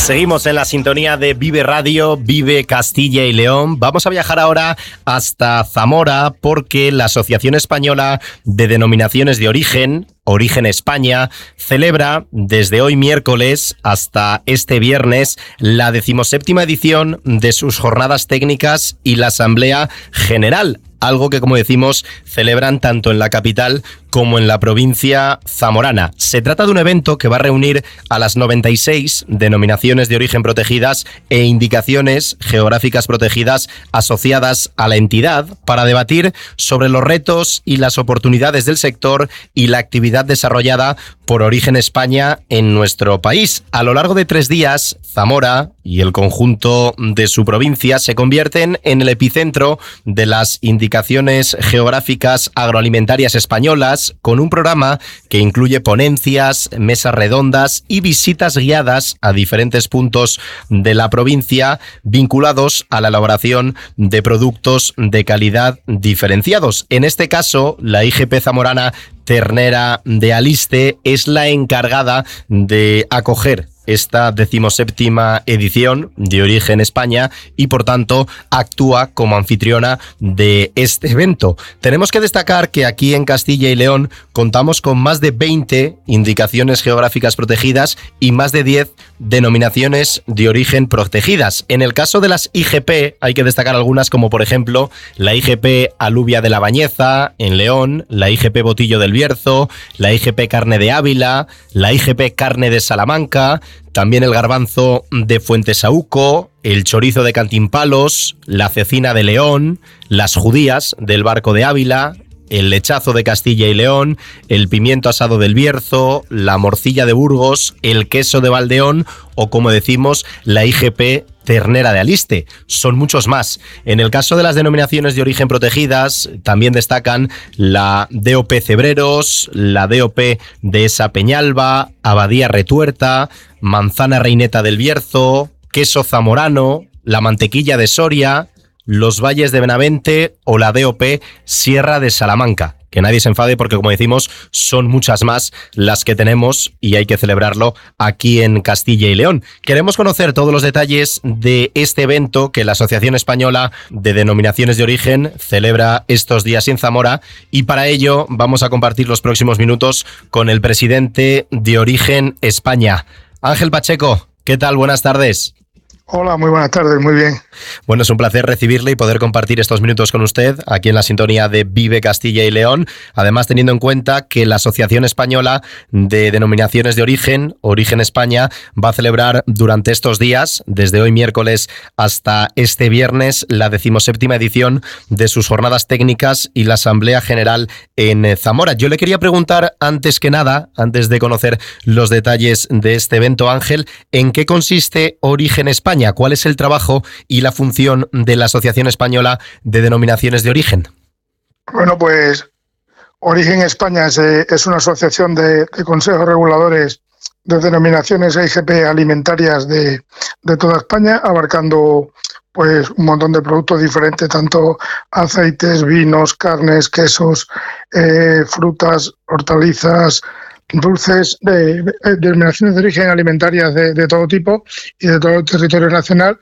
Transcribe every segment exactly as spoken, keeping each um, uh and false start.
Seguimos en la sintonía de Vive Radio, Vive Castilla y León. Vamos a viajar ahora hasta Zamora porque la Asociación Española de Denominaciones de Origen, Origen España, celebra desde hoy miércoles hasta este viernes la decimoséptima edición de sus jornadas técnicas y la Asamblea General. Algo que, como decimos, celebran tanto en la capital como en la provincia zamorana. Se trata de un evento que va a reunir a las noventa y seis denominaciones de origen protegidas e indicaciones geográficas protegidas asociadas a la entidad para debatir sobre los retos y las oportunidades del sector y la actividad desarrollada por Origen España en nuestro país. A lo largo de tres días, Zamora y el conjunto de su provincia se convierten en el epicentro de las indicaciones geográficas agroalimentarias españolas, con un programa que incluye ponencias, mesas redondas y visitas guiadas a diferentes puntos de la provincia vinculados a la elaboración de productos de calidad diferenciados. En este caso, la I G P zamorana Ternera de Aliste es la encargada de acoger esta decimoséptima edición de Origen España y, por tanto, actúa como anfitriona de este evento. Tenemos que destacar que aquí en Castilla y León contamos con más de veinte indicaciones geográficas protegidas y más de diez denominaciones de origen protegidas. En el caso de las I G P hay que destacar algunas como, por ejemplo, la I G P Alubia de la Bañeza en León, la I G P Botillo del Bierzo, la I G P Carne de Ávila, la I G P Carne de Salamanca, también el garbanzo de Fuentesauco, el chorizo de Cantimpalos, la cecina de León, las judías del Barco de Ávila, el lechazo de Castilla y León, el pimiento asado del Bierzo, la morcilla de Burgos, el queso de Valdeón o, como decimos, la I G P Ternera de Aliste. Son muchos más. En el caso de las denominaciones de origen protegidas, también destacan la D O P Cebreros, la D O P Dehesa Peñalba, Abadía Retuerta, Manzana Reineta del Bierzo, queso zamorano, la mantequilla de Soria, los Valles de Benavente o la D O P Sierra de Salamanca. Que nadie se enfade porque, como decimos, son muchas más las que tenemos y hay que celebrarlo aquí en Castilla y León. Queremos conocer todos los detalles de este evento que la Asociación Española de Denominaciones de Origen celebra estos días en Zamora, y para ello vamos a compartir los próximos minutos con el presidente de Origen España. Ángel Pacheco, ¿qué tal? Buenas tardes. Hola, muy buenas tardes, muy bien. Bueno, es un placer recibirle y poder compartir estos minutos con usted aquí en la sintonía de Vive Castilla y León. Además, teniendo en cuenta que la Asociación Española de Denominaciones de Origen, Origen España, va a celebrar durante estos días, desde hoy miércoles hasta este viernes, la decimoséptima edición de sus jornadas técnicas y la Asamblea General en Zamora. Yo le quería preguntar, antes que nada, antes de conocer los detalles de este evento, Ángel, ¿en qué consiste Origen España? ¿Cuál es el trabajo y la función de la Asociación Española de Denominaciones de Origen? Bueno, pues Origen España es, es una asociación de, de consejos reguladores de denominaciones I G P alimentarias de, de toda España, abarcando pues un montón de productos diferentes, tanto aceites, vinos, carnes, quesos, eh, frutas, hortalizas, dulces, de, de, de denominaciones de origen alimentarias de, de todo tipo y de todo el territorio nacional,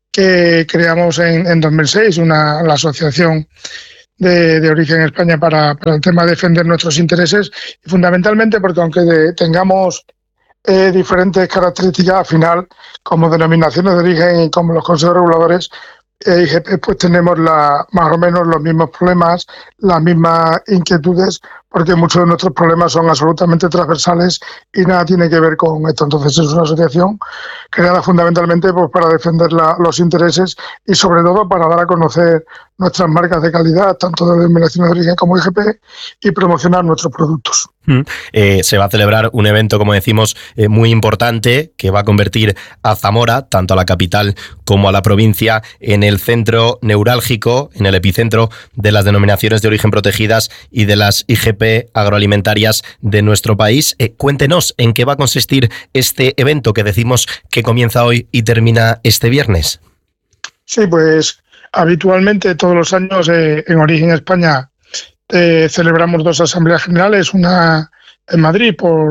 que creamos en, en dos mil seis una, la Asociación de, de Origen España para, para el tema de defender nuestros intereses, y fundamentalmente porque aunque de, tengamos eh, diferentes características, al final, como denominaciones de origen y como los consejos reguladores, eh, I G P, pues tenemos la, más o menos los mismos problemas, las mismas inquietudes, porque muchos de nuestros problemas son absolutamente transversales y nada tiene que ver con esto. Entonces es una asociación creada fundamentalmente pues, para defender la, los intereses y sobre todo para dar a conocer nuestras marcas de calidad, tanto de denominaciones de origen como I G P, y promocionar nuestros productos. Mm. Eh, se va a celebrar un evento, como decimos, eh, muy importante, que va a convertir a Zamora, tanto a la capital como a la provincia, en el centro neurálgico, en el epicentro de las denominaciones de origen protegidas y de las I G P agroalimentarias de nuestro país. Eh, cuéntenos en qué va a consistir este evento que decimos que comienza hoy y termina este viernes. Sí, pues habitualmente todos los años eh, en Origen España eh, celebramos dos asambleas generales, una en Madrid por,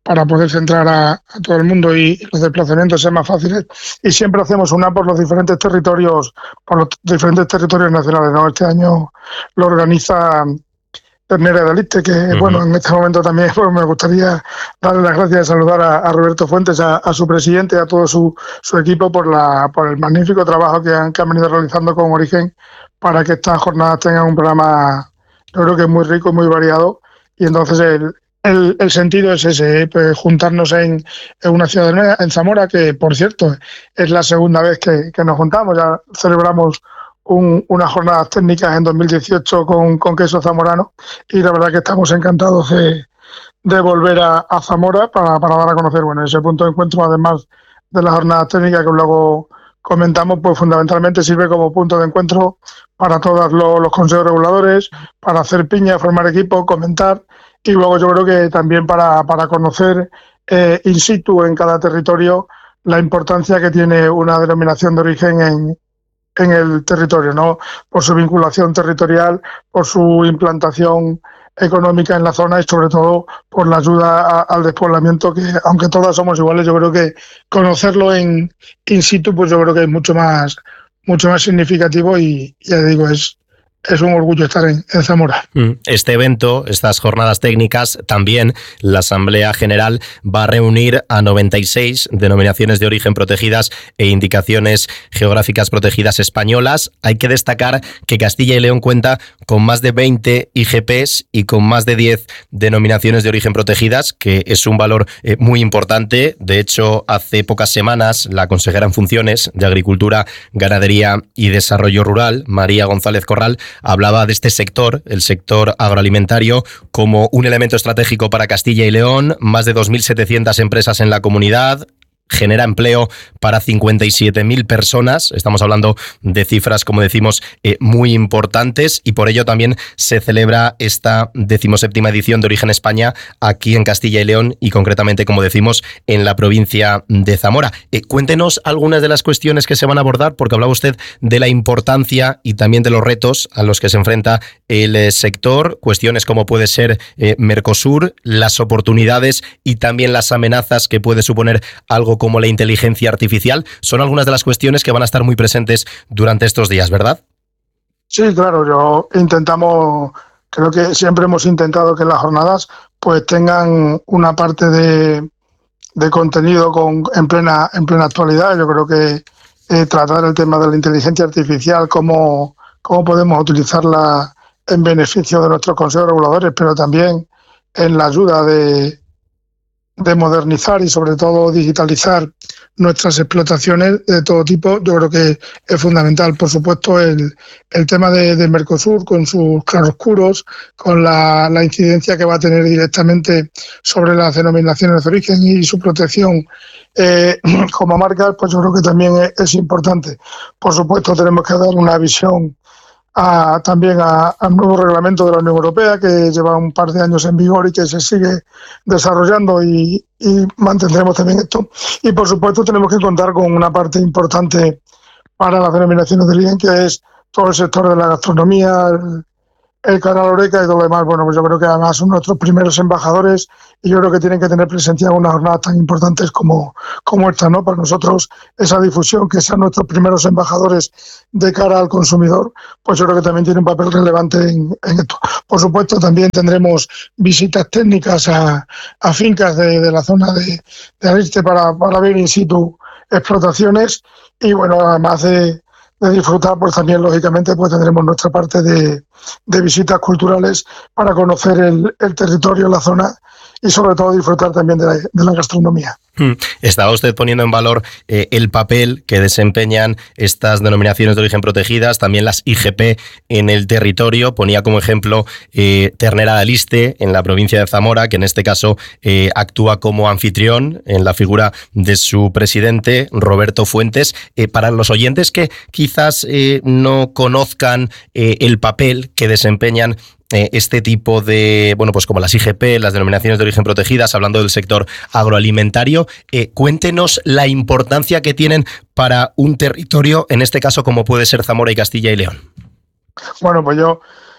para poder centrar a, a todo el mundo y los desplazamientos sean más fáciles. Y siempre hacemos una por los diferentes territorios, por los diferentes territorios nacionales, ¿no? Este año lo organiza Ternera de Aliste, que uh-huh. bueno, en este momento también pues, me gustaría darle las gracias y saludar a, a Roberto Fuentes, a, a su presidente y a todo su, su equipo por la por el magnífico trabajo que han, que han venido realizando con Origen para que estas jornadas tengan un programa, yo creo que es muy rico, muy variado, y entonces el El, el sentido es ese, pues, juntarnos en, en una ciudad, en Zamora, que por cierto es la segunda vez que, que nos juntamos. Ya celebramos un, unas jornadas técnicas en dos mil dieciocho con, con queso zamorano y la verdad que estamos encantados de, de volver a, a Zamora para, para dar a conocer bueno ese punto de encuentro, además de las jornadas técnicas que luego comentamos, pues fundamentalmente sirve como punto de encuentro para todos los, los consejos reguladores, para hacer piña, formar equipo, comentar. Y luego yo creo que también para, para conocer eh, in situ en cada territorio la importancia que tiene una denominación de origen en, en el territorio, ¿no? Por su vinculación territorial, por su implantación económica en la zona y sobre todo por la ayuda a, al despoblamiento, que aunque todas somos iguales, yo creo que conocerlo en in situ, pues yo creo que es mucho más, mucho más significativo y ya digo, es Es un orgullo estar en, en Zamora. Este evento, estas jornadas técnicas, también la Asamblea General va a reunir a noventa y seis denominaciones de origen protegidas e indicaciones geográficas protegidas españolas. Hay que destacar que Castilla y León cuenta con más de veinte I G Ps y con más de diez denominaciones de origen protegidas, que es un valor eh, muy importante. De hecho, hace pocas semanas, la consejera en funciones de Agricultura, Ganadería y Desarrollo Rural, María González Corral, hablaba de este sector, el sector agroalimentario, como un elemento estratégico para Castilla y León, más de dos mil setecientas empresas en la comunidad, genera empleo para cincuenta y siete mil personas. Estamos hablando de cifras, como decimos, eh, muy importantes, y por ello también se celebra esta decimoséptima edición de Origen España aquí en Castilla y León y concretamente, como decimos, en la provincia de Zamora. Eh, cuéntenos algunas de las cuestiones que se van a abordar, porque hablaba usted de la importancia y también de los retos a los que se enfrenta el eh, sector, cuestiones como puede ser eh, Mercosur, las oportunidades y también las amenazas que puede suponer algo como la inteligencia artificial. Son algunas de las cuestiones que van a estar muy presentes durante estos días, ¿verdad? Sí, claro, yo intentamos, creo que siempre hemos intentado que las jornadas pues tengan una parte de, de contenido con, en plena en plena actualidad. Yo creo que eh, tratar el tema de la inteligencia artificial, cómo, cómo podemos utilizarla en beneficio de nuestros consejos reguladores, pero también en la ayuda de de modernizar y sobre todo digitalizar nuestras explotaciones de todo tipo, yo creo que es fundamental. Por supuesto, el, el tema de, de Mercosur, con sus claroscuros, con la, la incidencia que va a tener directamente sobre las denominaciones de origen y su protección eh, como marcas, pues yo creo que también es, es importante. Por supuesto, tenemos que dar una visión A, también al nuevo reglamento de la Unión Europea, que lleva un par de años en vigor y que se sigue desarrollando, y, y mantendremos también esto. Y por supuesto tenemos que contar con una parte importante para las denominaciones de origen, que es todo el sector de la gastronomía, el, el canal Oreca y todo lo demás. Bueno, pues yo creo que además son nuestros primeros embajadores y yo creo que tienen que tener presencia en unas jornadas tan importantes como, como esta, ¿no? Para nosotros esa difusión, que sean nuestros primeros embajadores de cara al consumidor, pues yo creo que también tiene un papel relevante en, en esto. Por supuesto, también tendremos visitas técnicas a, a fincas de, de la zona de, de Aliste para, para ver in situ explotaciones y, bueno, además de de disfrutar, pues también lógicamente pues tendremos nuestra parte de, de visitas culturales para conocer el, el territorio, la zona y sobre todo disfrutar también de la, de la gastronomía. Estaba usted poniendo en valor eh, el papel que desempeñan estas denominaciones de origen protegidas, también las I G P en el territorio. Ponía como ejemplo eh, Ternera de Aliste en la provincia de Zamora, que en este caso eh, actúa como anfitrión en la figura de su presidente, Roberto Fuentes. Eh, para los oyentes que quizás eh, no conozcan eh, el papel que desempeñan este tipo de, bueno, pues como las I G P, las denominaciones de origen protegidas, hablando del sector agroalimentario, eh, cuéntenos la importancia que tienen para un territorio, en este caso como puede ser Zamora y Castilla y León. Bueno, pues yo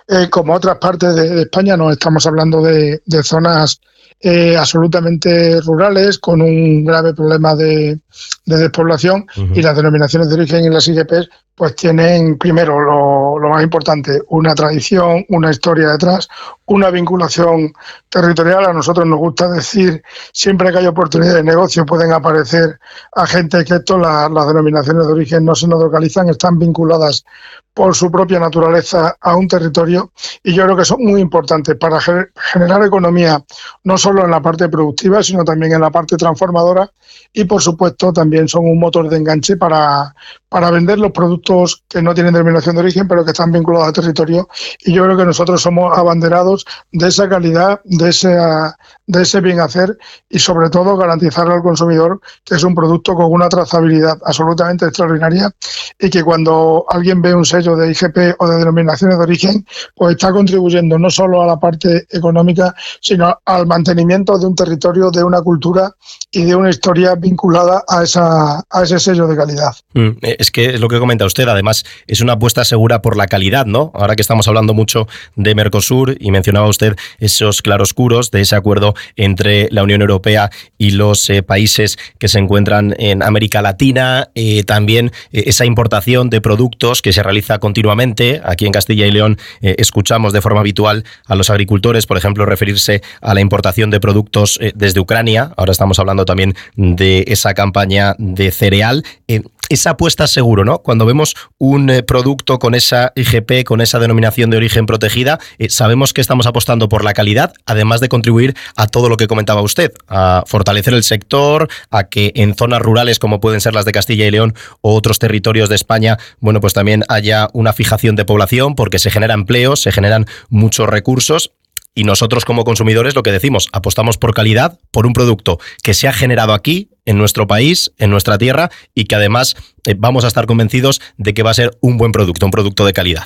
eh, como otras partes de, de España, no estamos hablando de, de zonas eh, absolutamente rurales con un grave problema de, de despoblación. Uh-huh. Y las denominaciones de origen y las I G P pues tienen primero lo, lo más importante, una tradición, una historia detrás, una vinculación territorial. A nosotros nos gusta decir, siempre que hay oportunidad de negocio pueden aparecer agentes que esto, la, las denominaciones de origen no se nos localizan, están vinculadas por su propia naturaleza a un territorio, y yo creo que son muy importantes para generar economía, no solo en la parte productiva, sino también en la parte transformadora, y por supuesto también son un motor de enganche para, para vender los productos que no tienen denominación de origen, pero que están vinculados al territorio, y yo creo que nosotros somos abanderados de esa calidad, de ese, de ese bien hacer, y sobre todo garantizar al consumidor que es un producto con una trazabilidad absolutamente extraordinaria, y que cuando alguien ve un sello de I G P o de denominaciones de origen, pues está contribuyendo no solo a la parte económica, sino al mantenimiento de un territorio, de una cultura y de una historia vinculada a esa a ese sello de calidad. Mm, es que es lo que comenta usted, además es una apuesta segura por la calidad, ¿no? Ahora que estamos hablando mucho de Mercosur y mencionaba usted esos claroscuros de ese acuerdo entre la Unión Europea y los eh, países que se encuentran en América Latina, eh, también eh, esa importación de productos que se realiza continuamente. Aquí en Castilla y León eh, escuchamos de forma habitual a los agricultores, por ejemplo, referirse a la importación de productos eh, desde Ucrania. Ahora estamos hablando también de esa campaña de cereal. Eh, esa apuesta seguro, ¿no? Cuando vemos un eh, producto con esa I G P, con esa denominación de origen protegida, eh, sabemos que estamos apostando por la calidad, además de contribuir a todo lo que comentaba usted, a fortalecer el sector, a que en zonas rurales como pueden ser las de Castilla y León o otros territorios de España, bueno, pues también haya una fijación de población, porque se genera empleo, se generan muchos recursos. Y nosotros como consumidores lo que decimos, apostamos por calidad, por un producto que se ha generado aquí, en nuestro país, en nuestra tierra, y que además eh, vamos a estar convencidos de que va a ser un buen producto, un producto de calidad.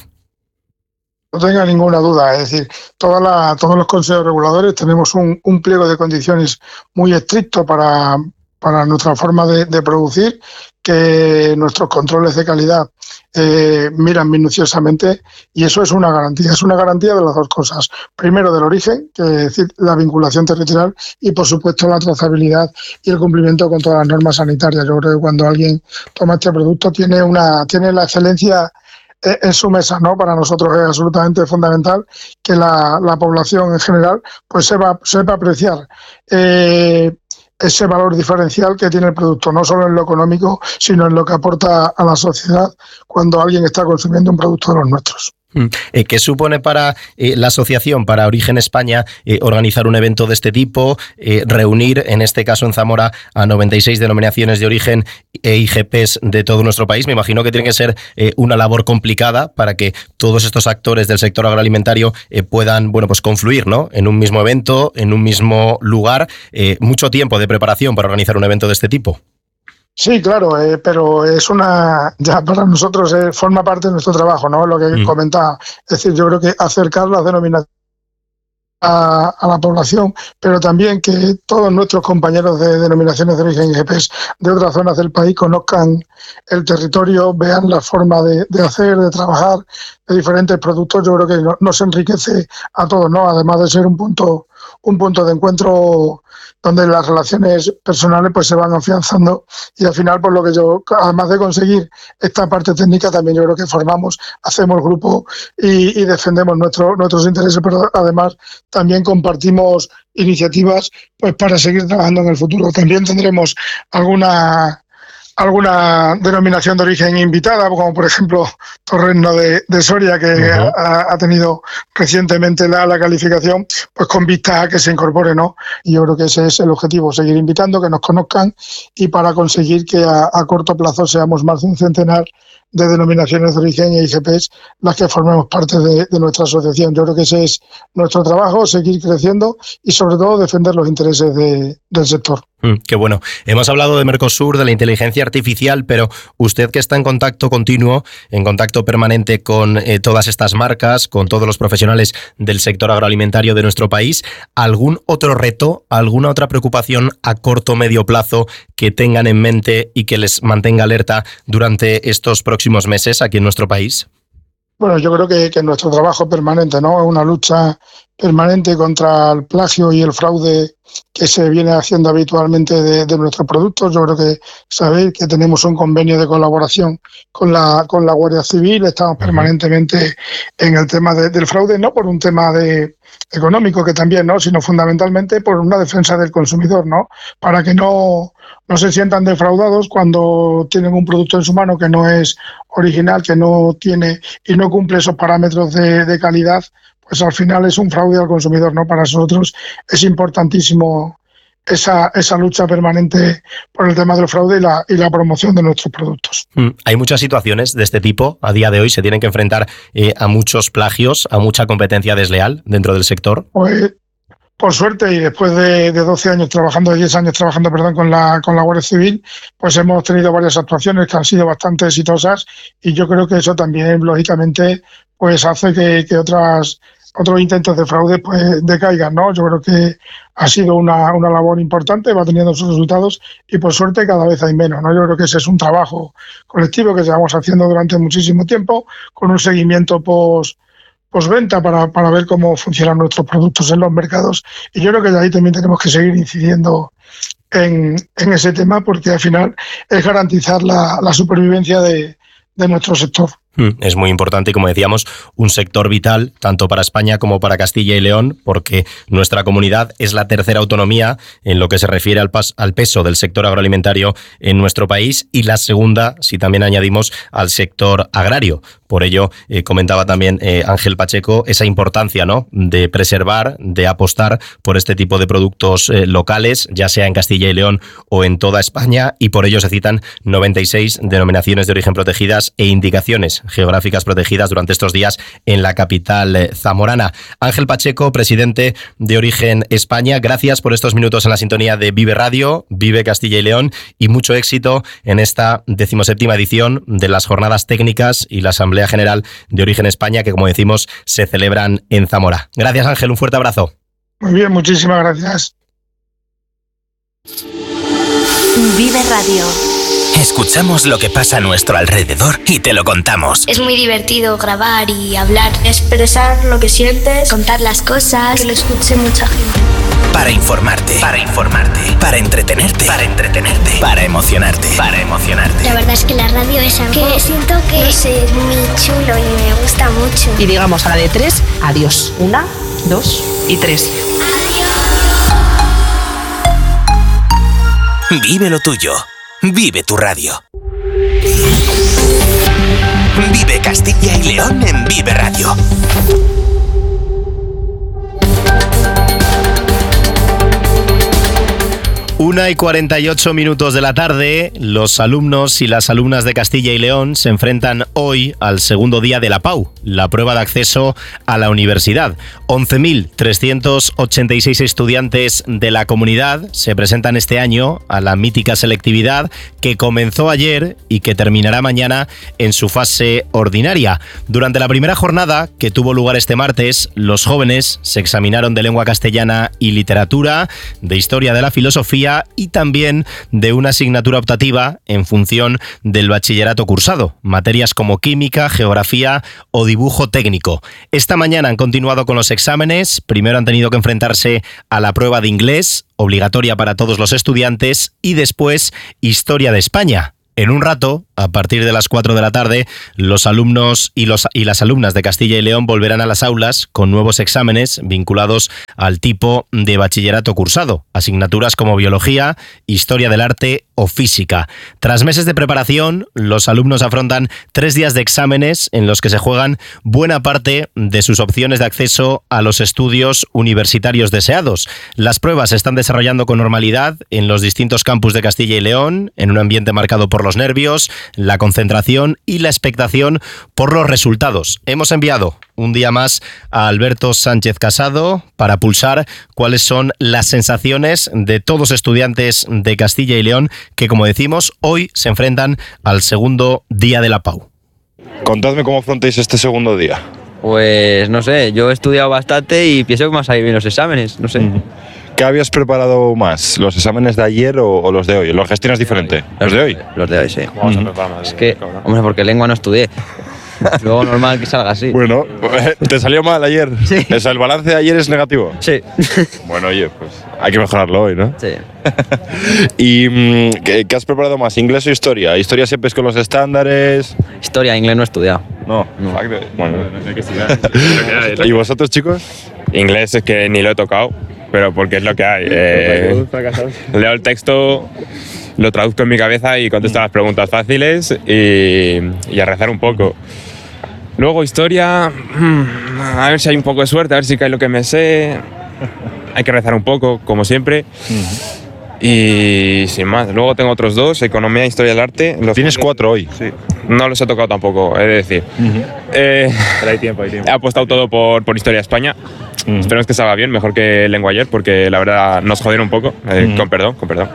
No tenga ninguna duda, es decir, toda la, todos los consejos reguladores tenemos un, un pliego de condiciones muy estricto para, para nuestra forma de, de producir, que nuestros controles de calidad eh, miran minuciosamente, y eso es una garantía, es una garantía de las dos cosas. Primero, del origen, que es decir, la vinculación territorial, y por supuesto la trazabilidad y el cumplimiento con todas las normas sanitarias. Yo creo que cuando alguien toma este producto tiene una tiene la excelencia en su mesa, ¿no? Para nosotros es absolutamente fundamental que la, la población en general pues sepa, sepa apreciar eh, ese valor diferencial que tiene el producto, no solo en lo económico, sino en lo que aporta a la sociedad cuando alguien está consumiendo un producto de los nuestros. Eh, ¿Qué supone para eh, la asociación, para Origen España, eh, organizar un evento de este tipo, eh, reunir, en este caso en Zamora, a noventa y seis denominaciones de origen e I G Ps de todo nuestro país? Me imagino que tiene que ser eh, una labor complicada para que todos estos actores del sector agroalimentario eh, puedan, bueno, pues confluir, ¿no?, en un mismo evento, en un mismo lugar. Eh, mucho tiempo de preparación para organizar un evento de este tipo. Sí, claro, eh, pero es una, ya para nosotros eh, forma parte de nuestro trabajo, ¿no? Lo que mm. comentaba. Es decir, yo creo que acercar las denominaciones a, a la población, pero también que todos nuestros compañeros de denominaciones de origen I G Ps de otras zonas del país conozcan el territorio, vean la forma de, de hacer, de trabajar, de diferentes productos. Yo creo que no, nos enriquece a todos, ¿no? Además de ser un punto, un punto de encuentro donde las relaciones personales pues se van afianzando, y al final, por lo que yo, además de conseguir esta parte técnica, también yo creo que formamos, hacemos grupo y, y defendemos nuestro, nuestros intereses, pero además también compartimos iniciativas pues para seguir trabajando en el futuro. También tendremos alguna alguna denominación de origen invitada, como por ejemplo Torreno de, de Soria, que uh-huh. ha, ha tenido recientemente la, la calificación, pues con vista a que se incorpore, ¿no? Y yo creo que ese es el objetivo, seguir invitando, que nos conozcan, y para conseguir que a, a corto plazo seamos más de un centenar de denominaciones de origen e I G Ps las que formemos parte de, de nuestra asociación. Yo creo que ese es nuestro trabajo, seguir creciendo y sobre todo defender los intereses de, del sector. Mm, qué bueno. Hemos hablado de Mercosur, de la inteligencia artificial, pero usted, que está en contacto continuo, en contacto permanente con eh, todas estas marcas, con todos los profesionales del sector agroalimentario de nuestro país, ¿algún otro reto, alguna otra preocupación a corto o medio plazo que tengan en mente y que les mantenga alerta durante estos próximos meses aquí en nuestro país? Bueno, yo creo que, que nuestro trabajo es permanente, ¿no? Es una lucha permanente contra el plagio y el fraude que se viene haciendo habitualmente de, de nuestros productos. Yo creo que sabéis que tenemos un convenio de colaboración con la con la Guardia Civil. Estamos permanentemente en el tema de, del fraude, no por un tema de económico, que también, ¿no? Sino fundamentalmente por una defensa del consumidor, ¿no? Para que no, no se sientan defraudados cuando tienen un producto en su mano que no es original, que no tiene y no cumple esos parámetros de, de calidad, pues al final es un fraude al consumidor, ¿no? Para nosotros es importantísimo esa, esa lucha permanente por el tema del fraude y la, y la promoción de nuestros productos. Mm. Hay muchas situaciones de este tipo a día de hoy, se tienen que enfrentar eh, a muchos plagios, a mucha competencia desleal dentro del sector. Pues, por suerte, y después de, de doce años trabajando, de diez años trabajando, perdón, con la, con la Guardia Civil, pues hemos tenido varias actuaciones que han sido bastante exitosas, y yo creo que eso también, lógicamente, pues hace que, que otras otros intentos de fraude pues decaigan, ¿no? Yo creo que ha sido una, una labor importante, va teniendo sus resultados y por suerte cada vez hay menos, ¿no? Yo creo que ese es un trabajo colectivo que llevamos haciendo durante muchísimo tiempo, con un seguimiento post postventa para, para ver cómo funcionan nuestros productos en los mercados, y yo creo que de ahí también tenemos que seguir incidiendo en, en ese tema, porque al final es garantizar la, la supervivencia de, de nuestro sector. Es muy importante y, como decíamos, un sector vital tanto para España como para Castilla y León, porque nuestra comunidad es la tercera autonomía en lo que se refiere al, pas, al peso del sector agroalimentario en nuestro país, y la segunda, si también añadimos, al sector agrario. Por ello, eh, comentaba también eh, Ángel Pacheco esa importancia, ¿no?, de preservar, de apostar por este tipo de productos eh, locales, ya sea en Castilla y León o en toda España, y por ello se citan noventa y seis denominaciones de origen protegidas e indicaciones geográficas protegidas durante estos días en la capital eh, zamorana. Ángel Pacheco, presidente de Origen España, gracias por estos minutos en la sintonía de Vive Radio, Vive Castilla y León, y mucho éxito en esta decimoséptima edición de las jornadas técnicas y la Asamblea General de Origen España, que, como decimos, se celebran en Zamora. Gracias, Ángel, un fuerte abrazo. Muy bien, muchísimas gracias. Vive Radio. Escuchamos lo que pasa a nuestro alrededor y te lo contamos. Es muy divertido grabar y hablar, expresar lo que sientes, contar las cosas, que lo escuche mucha gente. Para informarte, para informarte, para entretenerte, para entretenerte, para emocionarte, para emocionarte. La verdad es que la radio es algo que siento que no sé, es muy chulo y me gusta mucho. Y digamos a la de tres, adiós. Una, dos y tres. Adiós. Vive lo tuyo. Vive tu radio. Vive Castilla y León en Vive Radio. Una y cuarenta y ocho minutos de la tarde, los alumnos y las alumnas de Castilla y León se enfrentan hoy al segundo día de la PAU, la prueba de acceso a la universidad. once mil trescientos ochenta y seis estudiantes de la comunidad se presentan este año a la mítica selectividad que comenzó ayer y que terminará mañana en su fase ordinaria. Durante la primera jornada, que tuvo lugar este martes, los jóvenes se examinaron de lengua castellana y literatura, de historia de la filosofía y también de una asignatura optativa en función del bachillerato cursado, materias como química, geografía o dibujo técnico. Esta mañana han continuado con los exámenes. Primero han tenido que enfrentarse a la prueba de inglés, obligatoria para todos los estudiantes, y después historia de España. En un rato, a partir de las cuatro de la tarde, los alumnos y, los, y las alumnas de Castilla y León volverán a las aulas con nuevos exámenes vinculados al tipo de bachillerato cursado, asignaturas como biología, historia del arte o física. Tras meses de preparación, los alumnos afrontan tres días de exámenes en los que se juegan buena parte de sus opciones de acceso a los estudios universitarios deseados. Las pruebas se están desarrollando con normalidad en los distintos campus de Castilla y León, en un ambiente marcado por los nervios, la concentración y la expectación por los resultados. Hemos enviado un día más a Alberto Sánchez Casado para pulsar cuáles son las sensaciones de todos los estudiantes de Castilla y León que, como decimos, hoy se enfrentan al segundo día de la PAU. Contadme cómo afrontáis este segundo día. Pues no sé, yo he estudiado bastante y pienso que me han salido bien los exámenes, no sé. Uh-huh. ¿Qué habías preparado más? ¿Los exámenes de ayer o, o los de hoy? ¿Los gestionas diferente? ¿Los de hoy? Los de hoy, sí. Vamos uh-huh. a preparar más. Es que, hombre, porque lengua no estudié. Luego normal que salga así. Bueno, ¿te salió mal ayer? Sí. O sea, ¿el balance de ayer es negativo? Sí. Bueno, oye, pues hay que mejorarlo hoy, ¿no? Sí. ¿Y mm, ¿qué, qué has preparado más? ¿Inglés o historia? ¿Historia siempre es con los estándares? Historia, inglés no he estudiado. No. No. Fuck, bueno. ¿Y vosotros, chicos? Inglés es que ni lo he tocado, pero porque es lo que hay. Eh, leo el texto, lo traduzco en mi cabeza y contesto las preguntas fáciles y, y a rezar un poco. Luego historia, a ver si hay un poco de suerte, a ver si cae lo que me sé. Hay que rezar un poco, como siempre. Y sin más. Luego tengo otros dos, economía e historia del arte. Los Tienes cuatro hoy. Sí. No los he tocado tampoco, he de decir. Uh-huh. eh, Pero hay tiempo, hay tiempo. He apostado todo por, por historia de España. Uh-huh. Esperemos que salga bien, mejor que lengua ayer, porque la verdad nos jodieron un poco. Eh, uh-huh. Con perdón, con perdón.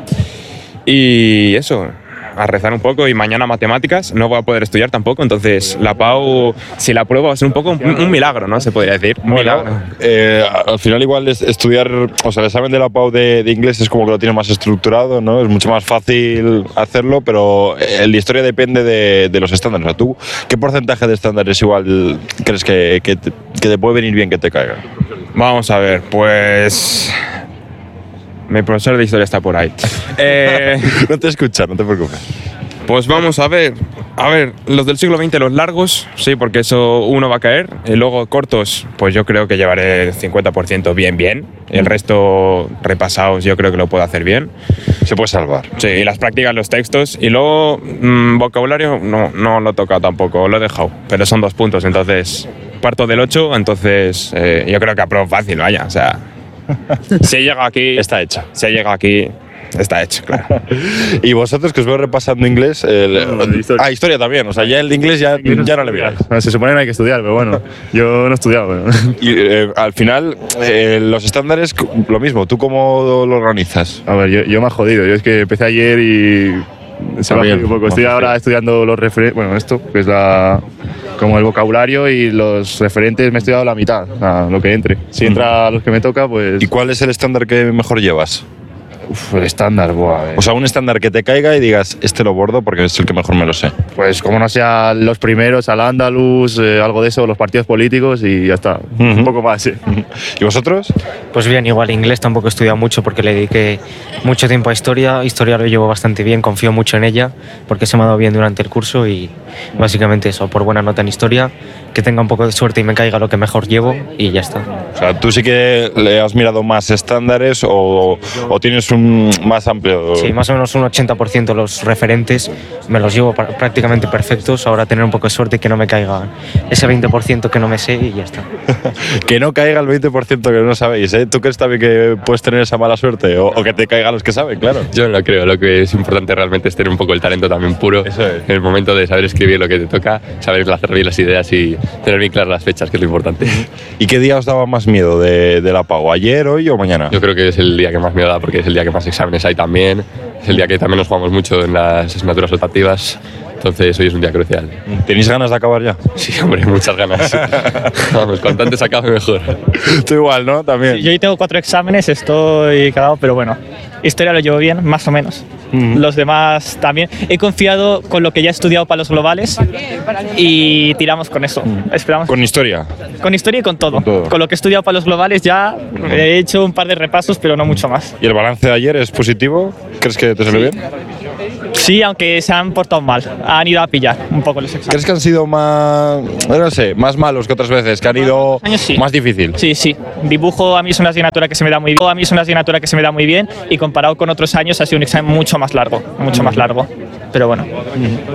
Y eso, a rezar un poco. Y mañana matemáticas, no voy a poder estudiar tampoco. Entonces la P A U, si la apruebo, va a ser un poco un, un milagro, ¿no? Se podría decir. Un bueno, milagro. Eh, al final igual es estudiar, o sea, el examen de la P A U de, de inglés es como que lo tiene más estructurado, ¿no? Es mucho más fácil hacerlo, pero el de historia depende de, de los estándares. O sea, ¿tú qué porcentaje de estándares igual crees que, que, te, que te puede venir bien que te caiga? Vamos a ver, pues... Mi profesor de historia está por ahí. eh, no te escucha, no te preocupes. Pues vamos a ver. A ver, los del siglo veinte, los largos, sí, porque eso uno va a caer. Y luego cortos, pues yo creo que llevaré el cincuenta por ciento bien, bien. El resto repasados yo creo que lo puedo hacer bien. Se puede salvar. Sí, y las prácticas, los textos. Y luego, mmm, vocabulario, no, no lo he tocado tampoco, lo he dejado. Pero son dos puntos, entonces parto del ocho, entonces eh, yo creo que apruebo fácil, vaya. O sea, si llega aquí... Está hecho. Si llega aquí... Está hecho, claro. ¿Y vosotros que os veo repasando inglés? El, no, historia. Ah, historia también. O sea, ya el de inglés ya, ya no le miráis. Bueno, se supone que no hay que estudiar, pero bueno, yo no he estudiado. Pero... Y eh, al final, eh, los estándares, lo mismo. ¿Tú cómo lo organizas? A ver, yo, yo me he jodido. Yo es que empecé ayer y se me ha jodido un poco. Estoy ahora estudiando los referentes, bueno, esto, que es la, como el vocabulario, y los referentes me he estudiado la mitad, o sea, lo que entre. Si entra a los que me toca, pues... ¿Y cuál es el estándar que mejor llevas? Uf, el estándar, buah. O sea, un estándar que te caiga y digas, este lo bordo porque es el que mejor me lo sé. Pues como no sea los primeros, al Andalus, eh, algo de eso, los partidos políticos y ya está. Uh-huh. Un poco más, sí. ¿Y vosotros? Pues bien, igual inglés tampoco he estudiado mucho porque le dediqué mucho tiempo a historia. Historia lo llevo bastante bien, confío mucho en ella porque se me ha dado bien durante el curso y básicamente eso, por buena nota en historia, que tenga un poco de suerte y me caiga lo que mejor llevo y ya está. O sea, ¿tú sí que le has mirado más estándares o, o tienes un más amplio? Sí, más o menos un ochenta por ciento los referentes me los llevo prácticamente perfectos. Ahora tener un poco de suerte y que no me caiga ese veinte por ciento que no me sé y ya está. Que no caiga el veinte por ciento que no sabéis, ¿eh? ¿Tú crees también que puedes tener esa mala suerte? O, o que te caigan los que saben, claro. Yo no lo creo. Lo que es importante realmente es tener un poco el talento también puro. Eso es. En el momento de saber escribir lo que te toca, saber enlazar bien las ideas y tener bien claras las fechas, que es lo importante. ¿Y qué día os daba más miedo de, de la P A U? ¿Ayer, hoy o mañana? Yo creo que es el día que más miedo da porque es el día que más exámenes hay también. Es el día que también nos jugamos mucho en las asignaturas optativas. Entonces hoy es un día crucial. ¿Tenéis ganas de acabar ya? Sí, hombre, muchas ganas. Vamos, cuanto antes acabe mejor. Tú igual, ¿no? También. Sí, yo hoy tengo cuatro exámenes, estoy cagado, pero bueno. Historia lo llevo bien, más o menos. Mm. Los demás también. He confiado con lo que ya he estudiado para los globales y tiramos con eso. Mm. Esperamos. ¿Con historia? Con historia y con todo. Con todo. Con lo que he estudiado para los globales ya mm. he hecho un par de repasos, pero no mucho más. ¿Y el balance de ayer es positivo? ¿Crees que te salió bien? Sí, aunque se han portado mal. Han ido a pillar un poco los exámenes. ¿Crees que han sido más, no sé, más malos que otras veces? ¿Que han ido sí. más difícil? Sí, sí. Dibujo a mí es una asignatura que se me da muy bien. A mí es una asignatura que se me da muy bien y comparado con otros años ha sido un examen mucho más largo, mucho mm. más largo. Pero bueno.